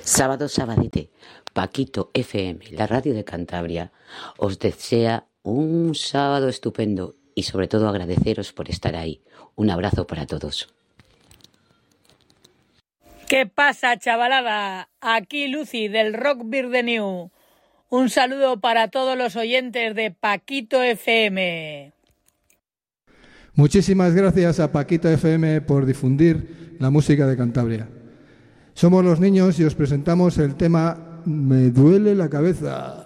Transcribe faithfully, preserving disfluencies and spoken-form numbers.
Sábado, sabadete, Paquito F M, la radio de Cantabria, os desea un sábado estupendo y sobre todo agradeceros por estar ahí. Un abrazo para todos. ¿Qué pasa, chavalada? Aquí Lucy del Rock Beer de New. Un saludo para todos los oyentes de Paquito F M. Muchísimas gracias a Paquito F M por difundir la música de Cantabria. Somos Los Niños y os presentamos el tema Me duele la cabeza.